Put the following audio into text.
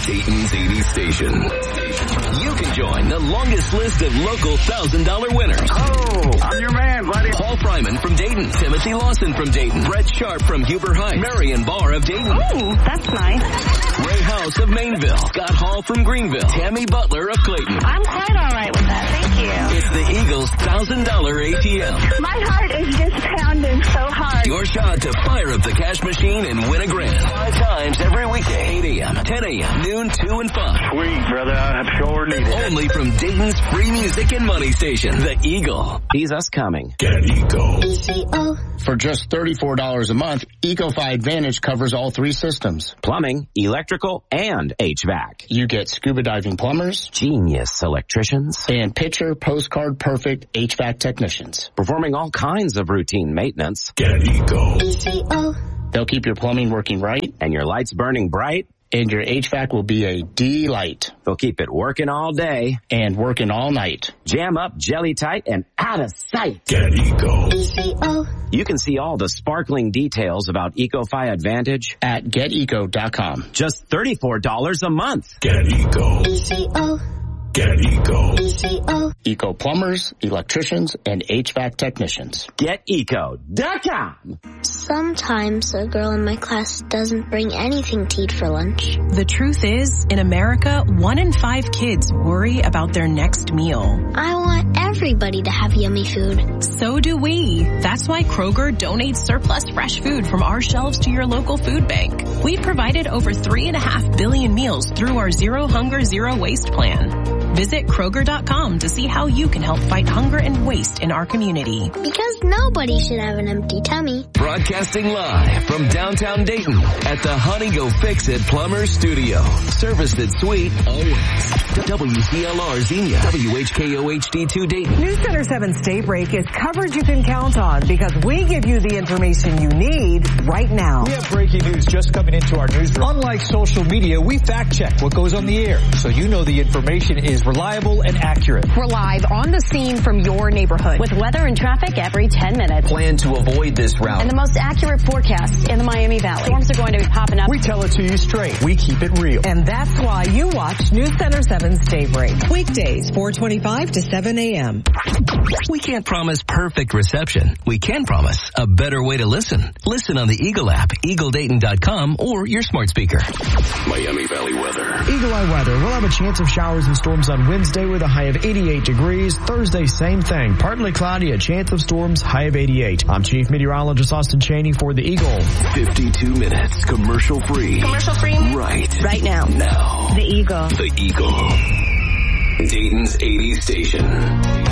Dayton's 80s station. You can join the longest list of local $1,000 winners. Oh, I'm your man, buddy. Paul Fryman from Dayton, Timothy Lawson from Dayton, Brett Sharp from Huber Heights, Marion Barr of Dayton. Oh, that's nice. Ray House of Mainville, Scott Hall from Greenville, Tammy Butler of Clayton. I'm quite all right with that. Thank you. It's the Eagles $1,000 ATM. My heart is just pounding so hard. Your shot to fire up the cash machine and win a grand. 5 times every weekday, 8 a.m., 10 a.m., noon, 2, and 5. Sweet, brother. I sure need it. Only from Dayton's free music and money station, The Eagle. Sees us coming. Get Eco. For just $34 a month, EcoFi Advantage covers all 3 systems. Plumbing, electrical, and HVAC. You get scuba diving plumbers, Genius electricians, and picture postcard perfect HVAC technicians. performing all kinds of routine maintenance. Get Eco. They'll keep your plumbing working right, And your lights burning bright. and your HVAC will be a delight. They'll keep it working all day. And working all night. Jam up, jelly tight, and out of sight. Get Eco. You can see all the sparkling details about EcoFi Advantage At GetEco.com. just $34 a month. Get Eco. Get Eco. Eco plumbers, electricians, and HVAC technicians. GetEco.com. Sometimes a girl in my class doesn't bring anything to eat for lunch. The truth is, in America, 1 in 5 kids worry about their next meal. I want everybody to have yummy food. So do we. That's why Kroger donates surplus fresh food from our shelves to your local food bank. We've provided over 3.5 billion meals through our Zero Hunger, Zero Waste plan. Visit Kroger.com to see how you can help fight hunger and waste in our community. Because nobody should have an empty tummy. Broadcasting live from downtown Dayton at the Honey Go Fix It Plumber Studio. Serviced at Sweet always. WCLR Xenia. WHKO HD2 Dayton. News Center 7's Daybreak is coverage you can count on because we give you the information you need right now. We have breaking news just coming into our newsroom. Unlike social media, we fact check what goes on the air, so you know the information is reliable and accurate. We're live on the scene from your neighborhood with weather and traffic every 10 minutes. Plan to avoid this route. And the most accurate forecast in the Miami Valley. Storms are going to be popping up. We tell it to you straight. We keep it real. And that's why you watch News Center 7's Daybreak. Weekdays, 4:25 to 7 a.m. We can't promise perfect reception. We can promise a better way to listen. Listen on the Eagle app, EagleDayton.com, or your smart speaker. Miami Valley weather. Eagle Eye weather. We'll have a chance of showers and storms on Wednesday with a high of 88 degrees. Thursday, same thing. Partly cloudy, a chance of storms, high of 88. I'm Chief Meteorologist Austin Chaney for the Eagle. 52 minutes, commercial free. Commercial free? Right now. Now. The Eagle. The Eagle. Dayton's 80s station.